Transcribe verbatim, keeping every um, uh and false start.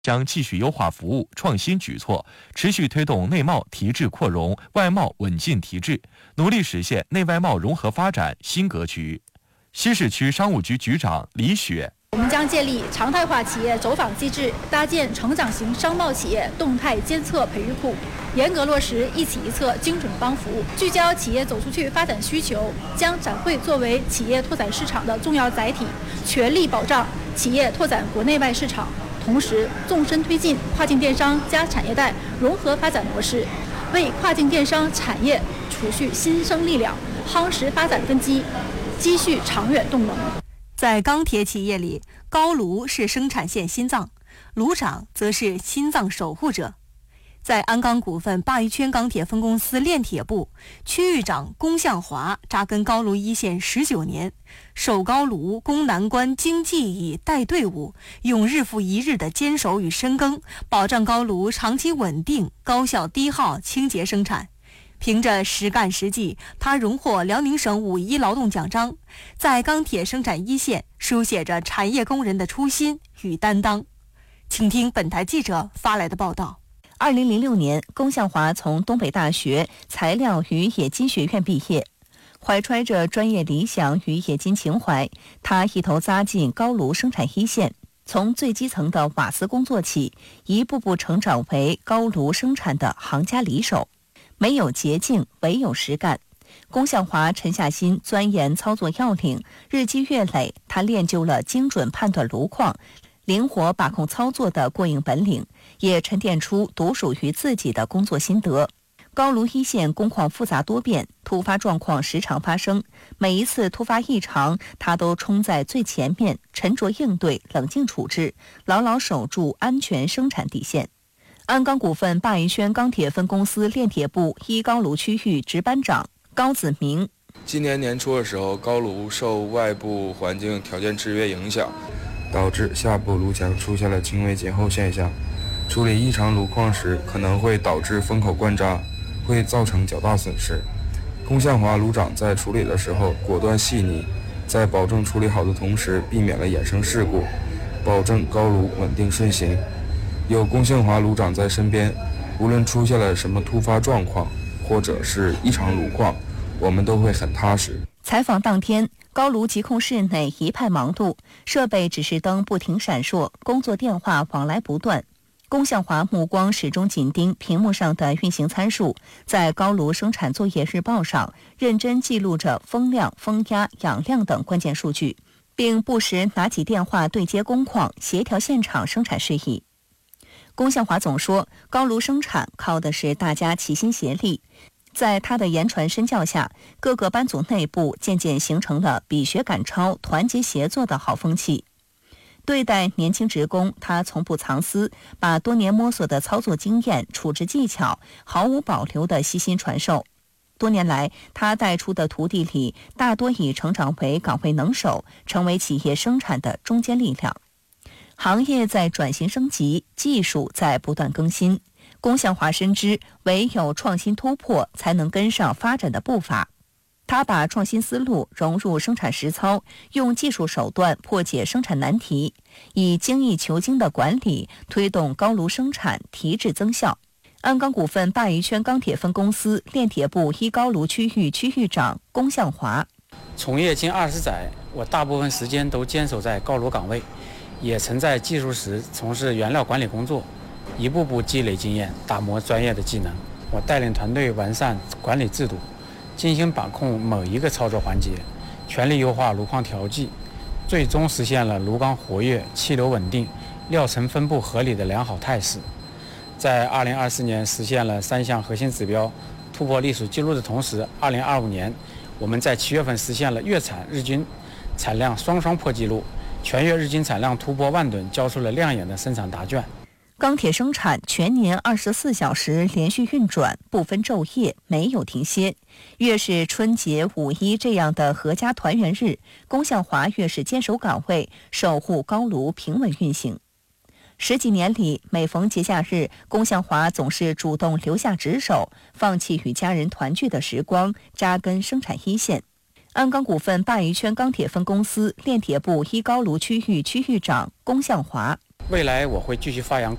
将继续优化服务创新举措，持续推动内贸提质扩容、外贸稳进提质，努力实现内外贸融合发展新格局。西市区商务局局长李雪。 我们将建立常态化企业走访机制，搭建成长型商贸企业动态监测培育库，严格落实一企一策精准帮扶，聚焦企业走出去发展需求，将展会作为企业拓展市场的重要载体，全力保障企业拓展国内外市场，同时纵深推进跨境电商加产业带融合发展模式，为跨境电商产业储蓄新生力量，夯实发展根基，积蓄长远动能。 在钢铁企业里，高炉是生产线心脏，炉长则是心脏守护者。在鞍钢股份鲅鱼圈钢铁分公司炼铁部，区域长龚向华扎根高炉一线十九年，守高炉、攻难关、经技艺、带队伍，用日复一日的坚守与深耕，保障高炉长期稳定、高效低耗、清洁生产。凭着实干实绩，他荣获辽宁省五一劳动奖章，在钢铁生产一线书写着产业工人的初心与担当。请听本台记者发来的报道。 二零零六年，龚向华从东北大学材料与冶金学院毕业，怀揣着专业理想与冶金情怀，他一头扎进高炉生产一线，从最基层的瓦斯工做起，一步步成长为高炉生产的行家里手。没有捷径，唯有实干。龚向华沉下心钻研操作要领，日积月累，他练就了精准判断炉况、灵活把控操作的过硬本领，也沉淀出独属于自己的工作心得。高炉一线工况复杂多变，突发状况时常发生，每一次突发异常，他都冲在最前面，沉着应对，冷静处置，牢牢守住安全生产底线。鞍钢股份鲅鱼圈钢铁分公司炼铁部一高炉区域值班长高子明。 今年年初的时候，高炉受外部环境条件制约影响，导致下部炉墙出现了轻微减厚现象。处理异常炉况时，可能会导致风口灌扎，会造成较大损失。龚向华炉长在处理的时候果断细腻，在保证处理好的同时，避免了衍生事故，保证高炉稳定顺行。有龚向华炉长在身边，无论出现了什么突发状况或者是异常炉况，我们都会很踏实。 采访当天，高炉疾控室内一派忙碌，设备指示灯不停闪烁，工作电话往来不断。龚向华目光始终紧盯屏幕上的运行参数，在高炉生产作业日报上认真记录着风量、风压、氧量等关键数据，并不时拿起电话对接工况，协调现场生产事宜。龚向华总说，高炉生产靠的是大家齐心协力。在他的言传身教下，各个班组内部渐渐形成了比学赶超、团结协作的好风气。对待年轻职工，他从不藏私，把多年摸索的操作经验、处置技巧毫无保留地悉心传授。多年来，他带出的徒弟里，大多已成长为岗位能手，成为企业生产的中坚力量。行业在转型升级，技术在不断更新。龚向华深知，唯有创新突破，才能跟上发展的步伐。他把创新思路融入生产实操，用技术手段破解生产难题，以精益求精的管理推动高炉生产提质增效。鞍钢股份鲅鱼圈钢铁分公司炼铁部一高炉区域区域长龚向华。 从业近二十载，我大部分时间都坚守在高炉岗位，也曾在技术室从事原料管理工作，一步步积累经验，打磨专业的技能。我带领团队完善管理制度，精心把控某一个操作环节，全力优化炉况调剂，最终实现了炉钢活跃、气流稳定、料层分布合理的良好态势。在二零二四年实现了三项核心指标突破历史记录的同时，二零二五年我们在七月份实现了月产日均产量双双破纪录，全月日均产量突破万吨，交出了亮眼的生产答卷。 钢铁生产全年二十四小时连续运转，不分昼夜，没有停歇。越是春节、五一这样的阖家团圆日，龚向华越是坚守岗位，守护高炉平稳运行。十几年里，每逢节假日，龚向华总是主动留下值守，放弃与家人团聚的时光，扎根生产一线。鞍钢股份鲅鱼圈钢铁分公司炼铁部一高炉区域区域长龚向华。 未来我会继续发扬